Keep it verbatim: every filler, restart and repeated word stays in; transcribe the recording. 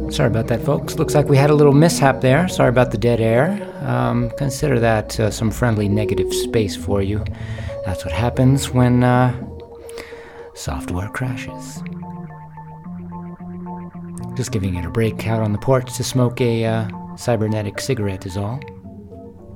Sorry about that, folks. Looks like we had a little mishap there. Sorry about the dead air. Um, consider that uh, some friendly negative space for you. That's what happens when uh, software crashes. Just giving it a break out on the porch to smoke a uh, cybernetic cigarette is all.